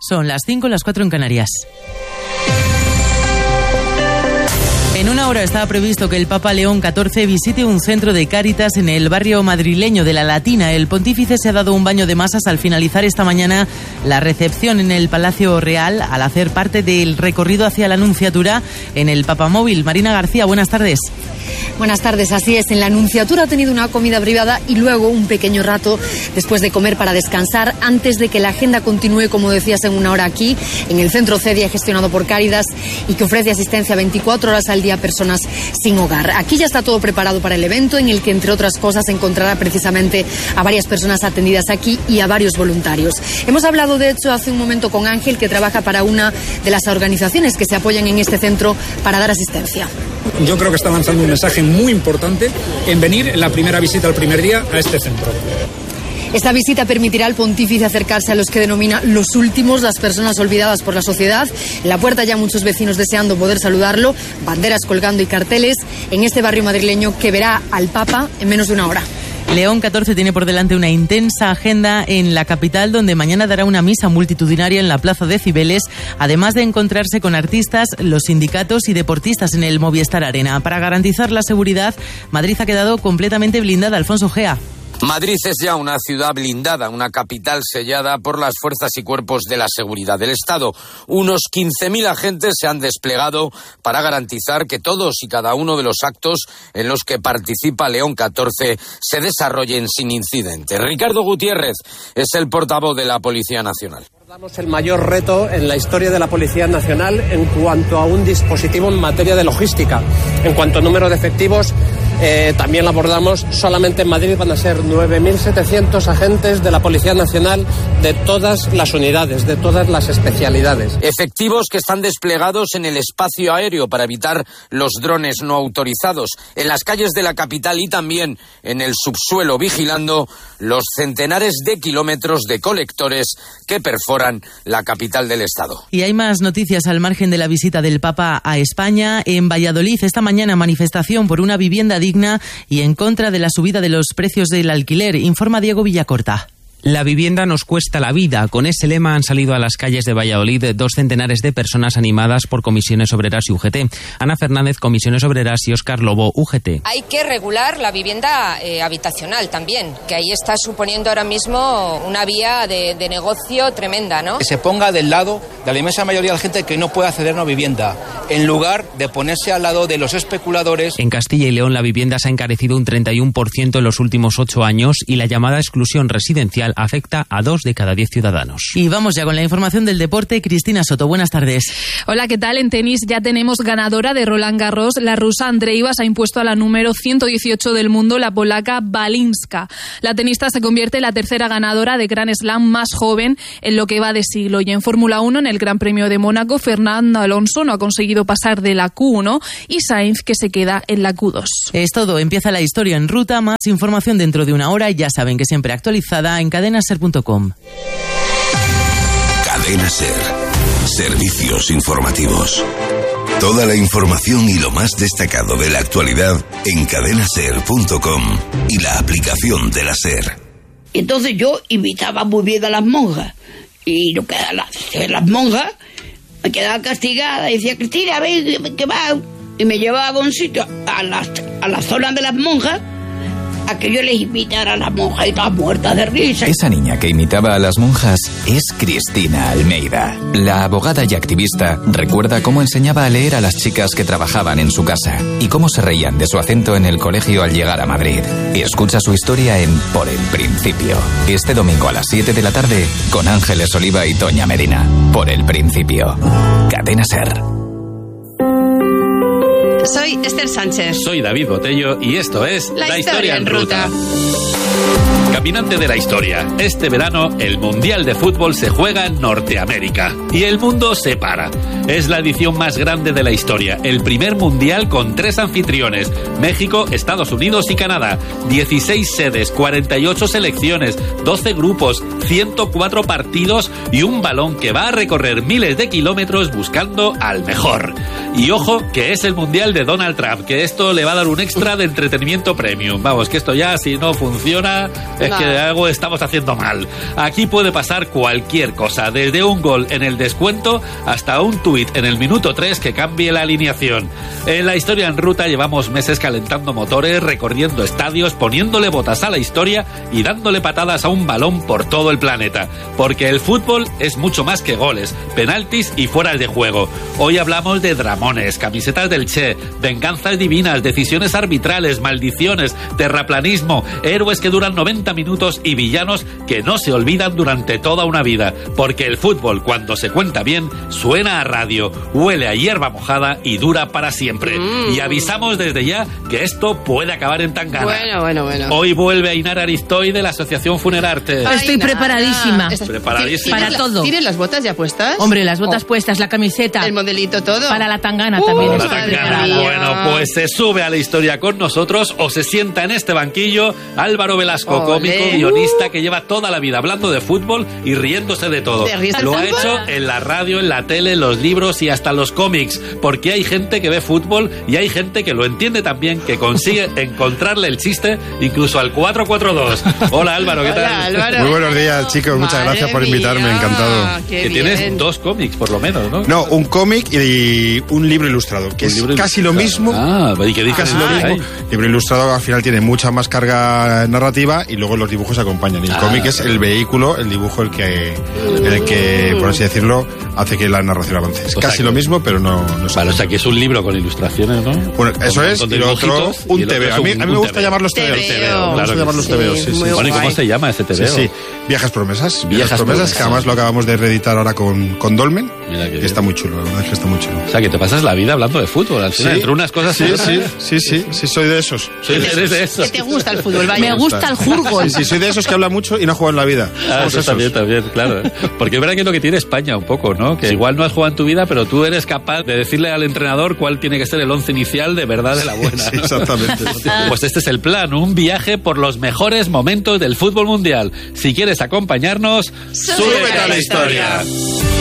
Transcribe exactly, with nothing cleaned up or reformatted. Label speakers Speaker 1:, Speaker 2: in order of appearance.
Speaker 1: Son las cinco, las cuatro en Canarias. En una hora estaba previsto que el Papa León catorce visite un centro de Cáritas en el barrio madrileño de La Latina. El pontífice se ha dado un baño de masas al finalizar esta mañana la recepción en el Palacio Real al hacer parte del recorrido hacia la Nunciatura en el Papamóvil. Marina García, buenas tardes.
Speaker 2: Buenas tardes, así es. En la Nunciatura ha tenido una comida privada y luego un pequeño rato después de comer para descansar antes de que la agenda continúe, como decías, en una hora aquí, en el Centro Cedia gestionado por Cáritas y que ofrece asistencia veinticuatro horas al día a personas sin hogar. Aquí ya está todo preparado para el evento en el que, entre otras cosas, encontrará precisamente a varias personas atendidas aquí y a varios voluntarios. Hemos hablado, de hecho, hace un momento con Ángel, que trabaja para una de las organizaciones que se apoyan en este centro para dar asistencia.
Speaker 3: Yo creo que está lanzando un mensaje muy importante en venir en la primera visita, el primer día, a este centro.
Speaker 2: Esta visita permitirá al pontífice acercarse a los que denomina los últimos, las personas olvidadas por la sociedad. En la puerta ya muchos vecinos deseando poder saludarlo, banderas colgando y carteles en este barrio madrileño que verá al Papa en menos de una hora.
Speaker 1: León catorce tiene por delante una intensa agenda en la capital, donde mañana dará una misa multitudinaria en la Plaza de Cibeles, además de encontrarse con artistas, los sindicatos y deportistas en el Movistar Arena. Para garantizar la seguridad, Madrid ha quedado completamente blindada. Alfonso Gea.
Speaker 4: Madrid es ya una ciudad blindada, una capital sellada por las fuerzas y cuerpos de la seguridad del Estado. Unos quince mil agentes se han desplegado para garantizar que todos y cada uno de los actos en los que participa León catorce se desarrollen sin incidentes. Ricardo Gutiérrez es el portavoz de la Policía Nacional.
Speaker 5: Abordamos el mayor reto en la historia de la Policía Nacional en cuanto a un dispositivo en materia de logística. En cuanto a número de efectivos, eh, también lo abordamos. Solamente en Madrid van a ser nueve mil setecientos agentes de la Policía Nacional de todas las unidades, de todas las especialidades.
Speaker 4: Efectivos que están desplegados en el espacio aéreo para evitar los drones no autorizados, en las calles de la capital y también en el subsuelo, vigilando los centenares de kilómetros de colectores que perforan la capital del Estado.
Speaker 1: Y hay más noticias al margen de la visita del Papa a España. En Valladolid, esta mañana, manifestación por una vivienda digna y en contra de la subida de los precios del alquiler. Informa Diego Villacorta.
Speaker 6: La vivienda nos cuesta la vida. Con ese lema han salido a las calles de Valladolid dos centenares de personas animadas por Comisiones Obreras y U G T. Ana Fernández, Comisiones Obreras, y Óscar Lobo, U G T.
Speaker 7: Hay que regular la vivienda eh, habitacional también, que ahí está suponiendo ahora mismo una vía de, de negocio tremenda, ¿no?
Speaker 8: Que se ponga del lado de la inmensa mayoría de la gente que no puede acceder a una vivienda, en lugar de ponerse al lado de los especuladores.
Speaker 6: En Castilla y León la vivienda se ha encarecido un treinta y uno por ciento en los últimos ocho años y la llamada exclusión residencial afecta a dos de cada diez ciudadanos.
Speaker 1: Y vamos ya con la información del deporte. Cristina Soto, buenas tardes.
Speaker 9: Hola, ¿qué tal? En tenis ya tenemos ganadora de Roland Garros. La rusa Andreeva se ha impuesto a la número ciento dieciocho del mundo, la polaca Balinska. La tenista se convierte en la tercera ganadora de Grand Slam más joven en lo que va de siglo. Y en Fórmula uno, en el Gran Premio de Mónaco, Fernando Alonso no ha conseguido pasar de la Q uno y Sainz, que se queda en la Q dos.
Speaker 1: Es todo. Empieza la historia en ruta. Más información dentro de una hora. Ya saben que siempre actualizada en cadena ser punto com.
Speaker 10: Cadena Ser. Servicios informativos. Toda la información y lo más destacado de la actualidad en cadena ser punto com y la aplicación de la Ser.
Speaker 11: Entonces yo invitaba muy bien a las monjas y lo que las, las monjas me quedaba castigada y decía: Cristina, ven, que va, y me llevaba a un sitio, a las a la zona de las monjas, a que yo les imitara a las monjas y todas muertas de risa.
Speaker 12: Esa niña que imitaba a las monjas es Cristina Almeida. La abogada y activista recuerda cómo enseñaba a leer a las chicas que trabajaban en su casa y cómo se reían de su acento en el colegio al llegar a Madrid. Escucha su historia en Por el Principio. Este domingo a las siete de la tarde con Ángeles Oliva y Toña Medina. Por el Principio. Cadena Ser.
Speaker 13: Soy Esther Sánchez.
Speaker 14: Soy David Botello y esto es
Speaker 13: La, la Historia en Ruta. ruta.
Speaker 14: Caminante de la historia. Este verano el Mundial de Fútbol se juega en Norteamérica y el mundo se para. Es la edición más grande de la historia. El primer Mundial con tres anfitriones: México, Estados Unidos y Canadá. dieciséis sedes, cuarenta y ocho selecciones, doce grupos, ciento cuatro partidos y un balón que va a recorrer miles de kilómetros buscando al mejor. Y ojo, que es el Mundial de Donald Trump, que esto le va a dar un extra de entretenimiento premium. Vamos, que esto ya, si no funciona, ahora es
Speaker 13: No.
Speaker 14: que algo estamos haciendo mal. Aquí puede pasar cualquier cosa, desde un gol en el descuento hasta un tuit en el minuto tres que cambie la alineación. En la historia en ruta llevamos meses calentando motores, recorriendo estadios, poniéndole botas a la historia y dándole patadas a un balón por todo el planeta. Porque el fútbol es mucho más que goles, penaltis y fueras de juego. Hoy hablamos de dramones, camisetas del Che, venganzas divinas, decisiones arbitrales, maldiciones, terraplanismo, héroes que duran noventa minutos y villanos que no se olvidan durante toda una vida. Porque el fútbol, cuando se cuenta bien, suena a radio, huele a hierba mojada y dura para siempre.
Speaker 13: Mm.
Speaker 14: Y avisamos desde ya que esto puede acabar en tangana.
Speaker 13: Bueno, bueno, bueno.
Speaker 14: Hoy vuelve Ainara Aristoy de la Asociación Funerarte.
Speaker 13: Ay,
Speaker 15: Estoy
Speaker 13: nada.
Speaker 15: preparadísima.
Speaker 13: Estás-
Speaker 14: Preparadísima.
Speaker 15: Para
Speaker 13: ¿Tienes la-
Speaker 15: todo.
Speaker 13: ¿Tienes las botas ya puestas?
Speaker 15: Hombre, las botas
Speaker 13: Oh,
Speaker 15: puestas, la camiseta.
Speaker 13: el modelito todo.
Speaker 15: Para la tangana
Speaker 13: Uh,
Speaker 15: también.
Speaker 14: La
Speaker 15: estoy
Speaker 13: madre
Speaker 14: tangana.
Speaker 15: preparada.
Speaker 13: mía.
Speaker 14: Bueno, pues se sube a la historia con nosotros o se sienta en este banquillo Álvaro Velasco,
Speaker 13: Olé.
Speaker 14: cómico, guionista que lleva toda la vida hablando de fútbol y riéndose de todo.
Speaker 13: ¿Te ríes del
Speaker 14: Lo ha
Speaker 13: fútbol?
Speaker 14: hecho en la radio, en la tele, en los libros y hasta los cómics, porque hay gente que ve fútbol y hay gente que lo entiende también, que consigue encontrarle el chiste incluso al cuatro cuatro dos. Hola Álvaro, ¿qué tal?
Speaker 13: Hola, Álvaro.
Speaker 16: Muy buenos días, chicos. Muchas
Speaker 13: Madre
Speaker 16: gracias por invitarme.
Speaker 13: mía,
Speaker 16: Encantado.
Speaker 13: qué
Speaker 14: Que
Speaker 13: bien.
Speaker 14: tienes dos cómics, por lo menos, ¿no?
Speaker 16: No, un cómic y un libro ilustrado, que
Speaker 14: Un
Speaker 16: es
Speaker 14: libro
Speaker 16: casi lo
Speaker 14: ilustrado.
Speaker 16: mismo.
Speaker 14: Ah, ¿y qué
Speaker 16: Casi
Speaker 14: diferencia
Speaker 16: lo
Speaker 14: hay?
Speaker 16: mismo. El libro ilustrado al final tiene mucha más carga narrativa y luego los dibujos acompañan. Y el
Speaker 14: Ah.
Speaker 16: cómic es el vehículo, el dibujo el que, el que, por así decirlo, hace que la narración avance. Es
Speaker 14: O sea
Speaker 16: casi
Speaker 14: que-
Speaker 16: lo mismo, pero no, no es
Speaker 14: Vale, o sea que es un libro con ilustraciones, ¿no?
Speaker 16: Bueno, eso
Speaker 14: Con un
Speaker 16: es,
Speaker 14: montón de
Speaker 16: y lo otro,
Speaker 14: dibujitos, y
Speaker 16: un
Speaker 14: el otro
Speaker 16: T V.
Speaker 14: es
Speaker 16: A mí,
Speaker 14: un-
Speaker 16: a mí me
Speaker 14: un
Speaker 16: gusta
Speaker 14: T V.
Speaker 16: llamarlos T V.
Speaker 13: T V,
Speaker 16: Me
Speaker 14: claro
Speaker 16: gusta
Speaker 14: que
Speaker 16: llamarlos
Speaker 14: sí.
Speaker 16: T V, sí, sí.
Speaker 13: Muy
Speaker 14: Bueno, ¿y cómo
Speaker 13: guay.
Speaker 14: se llama ese T V?
Speaker 16: Sí, sí. Viejas promesas.
Speaker 14: Viejas
Speaker 16: Viejas promesas,
Speaker 14: promesas.
Speaker 16: que además lo acabamos de reeditar ahora con, con Dolmen.
Speaker 14: Mira qué
Speaker 16: que
Speaker 14: bien.
Speaker 16: está muy chulo, la verdad es que está muy chulo.
Speaker 14: O sea, que te pasas la vida hablando de fútbol, al final, entre unas cosas y
Speaker 16: sí,
Speaker 14: otras.
Speaker 16: sí, sí, sí, sí, soy de esos.
Speaker 14: Soy- eres de esos.
Speaker 13: ¿Qué te gusta el fútbol? Vaya.
Speaker 15: Me gusta el fútbol.
Speaker 16: Sí, sí, soy de esos que habla mucho y no juega en la vida.
Speaker 14: Ah,
Speaker 16: Somos
Speaker 14: eso
Speaker 16: esos.
Speaker 14: también, también, claro. Porque es verdad que es lo que tiene España un poco, ¿no? Que igual no has jugado en tu vida, pero tú eres capaz de decirle al entrenador cuál tiene que ser el once inicial de verdad de la buena.
Speaker 16: Sí,
Speaker 14: ¿no?
Speaker 16: exactamente.
Speaker 14: Pues este es el plan, un viaje por los mejores momentos del fútbol mundial. Si quieres acompañarnos, súbete a la historia.